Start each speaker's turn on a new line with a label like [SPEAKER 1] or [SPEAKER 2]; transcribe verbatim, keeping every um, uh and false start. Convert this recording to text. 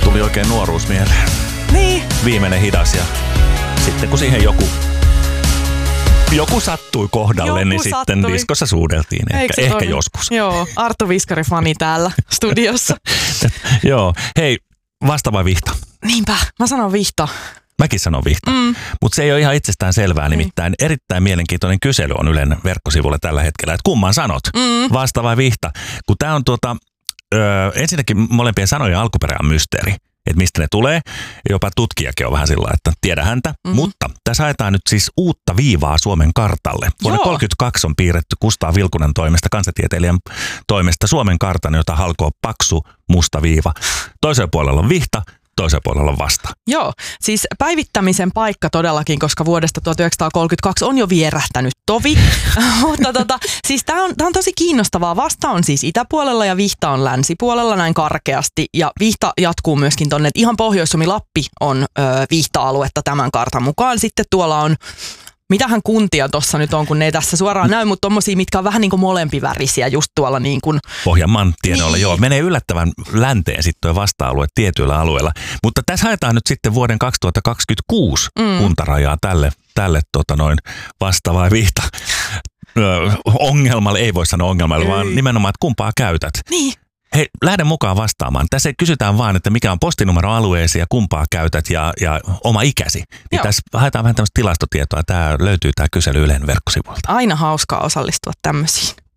[SPEAKER 1] tuli oikein nuoruus mieleen.
[SPEAKER 2] Niin.
[SPEAKER 1] Viimeinen hidas ja sitten kun siihen joku, joku sattui kohdalle,
[SPEAKER 2] Joku
[SPEAKER 1] niin
[SPEAKER 2] sattui.
[SPEAKER 1] sitten diskossa suudeltiin. Ehkä, ehkä joskus.
[SPEAKER 2] Joo, Arttu Viskari-fani täällä studiossa.
[SPEAKER 1] Joo, hei, vasta vai vihta?
[SPEAKER 2] Niinpä, mä sanon vihta.
[SPEAKER 1] Mäkin sanon vihta, mm. mutta se ei ole ihan itsestään selvää, nimittäin mm. erittäin mielenkiintoinen kysely on Ylen verkkosivulla tällä hetkellä, että kumman sanot, mm. vasta vai vihta, kun tämä on tuota, ö, ensinnäkin molempien sanojen alkuperä on mysteeri, että mistä ne tulee, jopa tutkijakin on vähän sillä lailla, että tiedä häntä, mm-hmm. mutta tässä haetaan nyt siis uutta viivaa Suomen kartalle. Vuonna kolmekymmentäkaksi on piirretty Kustaa Vilkunan toimesta, kansatieteilijän toimesta Suomen kartan, jota halkoo paksu musta viiva. Toisella puolella on vihta, toisella puolella on vasta.
[SPEAKER 2] Joo, siis päivittämisen paikka todellakin, koska vuodesta tuhatyhdeksänsataakolmekymmentäkaksi on jo vierähtänyt tovi. Mutta tota, siis tämä on, tää on tosi kiinnostavaa. Vasta on siis itäpuolella ja vihta on länsipuolella näin karkeasti. Ja vihta jatkuu myöskin tonne, että ihan Pohjois-Suomi-Lappi on ö, vihta-aluetta tämän kartan mukaan. Sitten tuolla on, mitähän kuntia tuossa nyt on, kun ne ei tässä suoraan näy, mutta tommosia, mitkä on vähän niin kuin molempivärisiä just tuolla niin kuin.
[SPEAKER 1] Pohjanmaan tiedoilla,
[SPEAKER 2] niin.
[SPEAKER 1] Joo. Menee yllättävän länteen sitten tuo vasta-alue tietyillä alueilla. Mutta tässä haetaan nyt sitten vuoden kaksituhattakaksikymmentäkuusi mm. kuntarajaa tälle, tälle tota noin vasta vai vihta ö, ongelmalle. Ei voi sanoa ongelmalle, ei. vaan nimenomaan, että kumpaa käytät.
[SPEAKER 2] Niin.
[SPEAKER 1] Hei, lähden mukaan vastaamaan. Tässä kysytään vaan, että mikä on postinumero alueesi ja kumpaa käytät ja, ja oma ikäsi. Niin tässä haetaan vähän tämmöistä tilastotietoa. Tämä löytyy tämä kysely Ylen verkkosivuilta.
[SPEAKER 2] Aina hauskaa osallistua tämmöisiin.